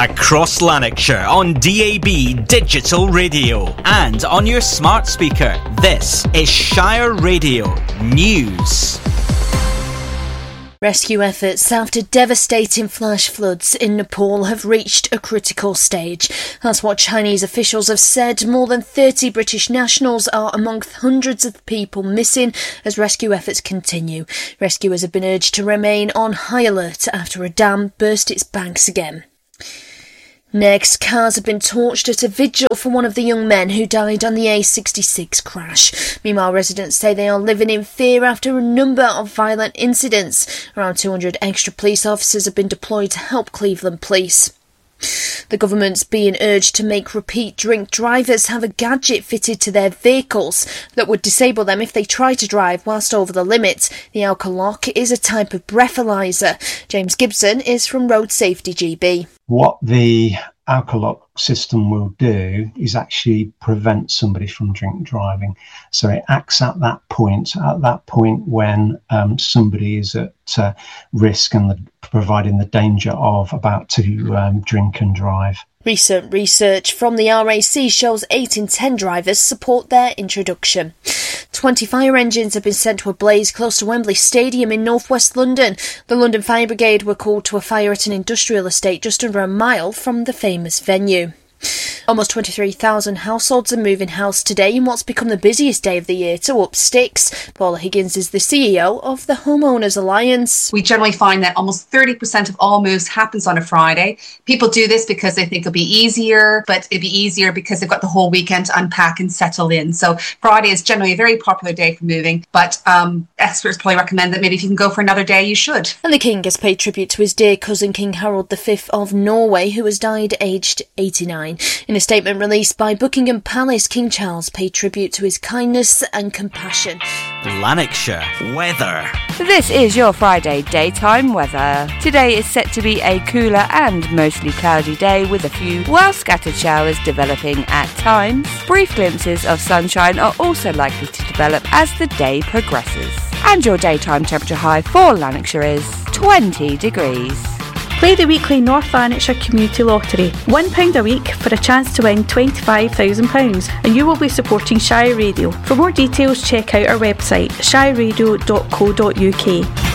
Across Lanarkshire on DAB Digital Radio and on your smart speaker. This is Shire Radio News. Rescue efforts after devastating flash floods in Nepal have reached a critical stage. That's what Chinese officials have said. More than 30 British nationals are amongst hundreds of people missing as rescue efforts continue. Rescuers have been urged to remain on high alert after a dam burst its banks again. Next, cars have been torched at a vigil for one of the young men who died on the A66 crash. Meanwhile, residents say they are living in fear after a number of violent incidents. Around 200 extra police officers have been deployed to help Cleveland Police. The government's being urged to make repeat drink drivers have a gadget fitted to their vehicles that would disable them if they try to drive whilst over the limit. The Alcolock is a type of breathalyzer. James Gibson is from Road Safety GB. What the Alcolock system will do is actually prevent somebody from drink driving. So it acts at that point when somebody is at risk and providing the danger of about to drink and drive. Recent research from the RAC shows 8 in 10 drivers support their introduction. 20 fire engines have been sent to a blaze close to Wembley Stadium in northwest London. The London Fire Brigade were called to a fire at an industrial estate just under a mile from the famous venue. Almost 23,000 households are moving house today in what's become the busiest day of the year to up sticks. Paula Higgins is the CEO of the Homeowners Alliance. We generally find that almost 30% of all moves happens on a Friday. People do this because they think it'll be easier, but it'd be easier because they've got the whole weekend to unpack and settle in. So Friday is generally a very popular day for moving, but experts probably recommend that maybe if you can go for another day, you should. And the King has paid tribute to his dear cousin King Harold V of Norway, who has died aged 89. In a statement released by Buckingham Palace, King Charles paid tribute to his kindness and compassion. Lanarkshire weather. This is your Friday daytime weather. Today is set to be a cooler and mostly cloudy day with a few well-scattered showers developing at times. Brief glimpses of sunshine are also likely to develop as the day progresses. And your daytime temperature high for Lanarkshire is 20 degrees. Play the weekly North Lanarkshire Community Lottery. £1 a week for a chance to win £25,000 and you will be supporting Shire Radio. For more details, check out our website shireradio.co.uk.